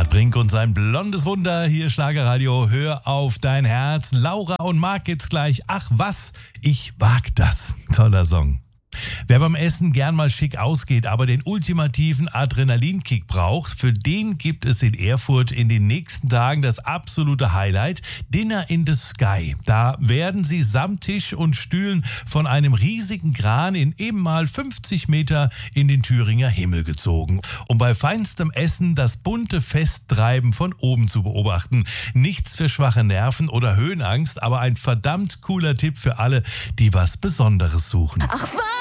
Gerd Brink und sein blondes Wunder, hier Schlagerradio, hör auf dein Herz. Laura und Marc geht's gleich. Ach was, ich wag das. Toller Song. Wer beim Essen gern mal schick ausgeht, aber den ultimativen Adrenalinkick braucht, für den gibt es in Erfurt in den nächsten Tagen das absolute Highlight, Dinner in the Sky. Da werden sie samt Tisch und Stühlen von einem riesigen Kran in eben mal 50 Meter in den Thüringer Himmel gezogen, um bei feinstem Essen das bunte Festtreiben von oben zu beobachten. Nichts für schwache Nerven oder Höhenangst, aber ein verdammt cooler Tipp für alle, die was Besonderes suchen. Ach was?